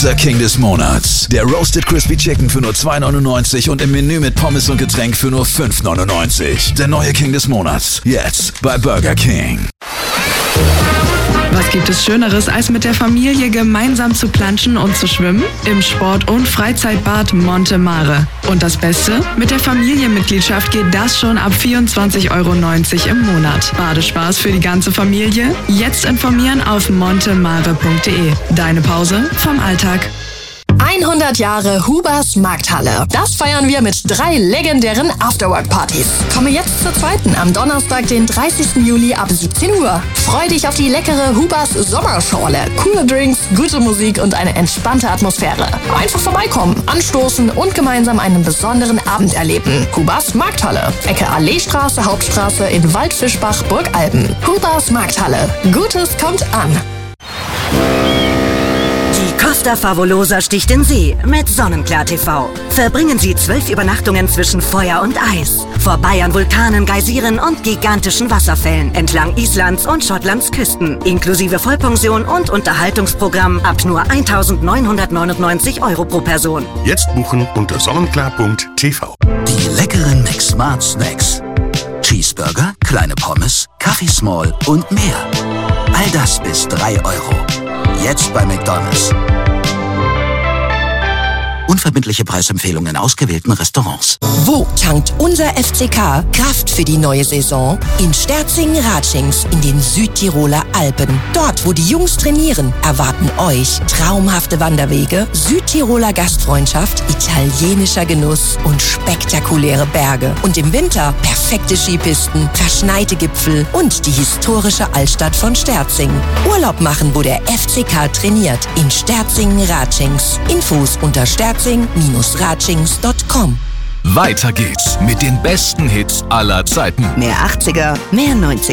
Unser King des Monats. Der Roasted Crispy Chicken für nur 2,99 und im Menü mit Pommes und Getränk für nur 5,99. Der neue King des Monats. Jetzt bei Burger King. Was gibt es Schöneres, als mit der Familie gemeinsam zu planschen und zu schwimmen? Im Sport- und Freizeitbad Monte Mare. Und das Beste? Mit der Familienmitgliedschaft geht das schon ab 24,90 € im Monat. Badespaß für die ganze Familie? Jetzt informieren auf montemare.de. Deine Pause vom Alltag. 100 Jahre Hubers Markthalle. Das feiern wir mit 3 legendären Afterwork-Partys. Komme jetzt zur zweiten am Donnerstag, den 30. Juli ab 17 Uhr. Freu dich auf die leckere Hubers Sommerschorle, coole Drinks, gute Musik und eine entspannte Atmosphäre. Einfach vorbeikommen, anstoßen und gemeinsam einen besonderen Abend erleben. Hubers Markthalle. Ecke Alleestraße, Hauptstraße in Waldfischbach, Burgalben. Hubers Markthalle. Gutes kommt an. Costa Favolosa sticht in See mit Sonnenklar TV. Verbringen Sie 12 Übernachtungen zwischen Feuer und Eis. Vorbei an Vulkanen, Geysiren und gigantischen Wasserfällen entlang Islands und Schottlands Küsten. Inklusive Vollpension und Unterhaltungsprogramm ab nur 1.999 € pro Person. Jetzt buchen unter sonnenklar.tv. Die leckeren McSmart Snacks. Cheeseburger, kleine Pommes, Kaffee Small und mehr. All das bis 3 €. Jetzt bei McDonald's. Unverbindliche Preisempfehlungen in ausgewählten Restaurants. Wo tankt unser FCK Kraft für die neue Saison? In Sterzing-Ratschings in den Südtiroler Alpen. Dort, wo die Jungs trainieren, erwarten euch traumhafte Wanderwege, Südtiroler Gastfreundschaft, italienischer Genuss und spektakuläre Berge. Und im Winter perfekte Skipisten, verschneite Gipfel und die historische Altstadt von Sterzing. Urlaub machen, wo der FCK trainiert. In Sterzing-Ratschings. Infos unter sterzing-ratschings.com. Weiter geht's mit den besten Hits aller Zeiten. Mehr 80er, mehr 90er.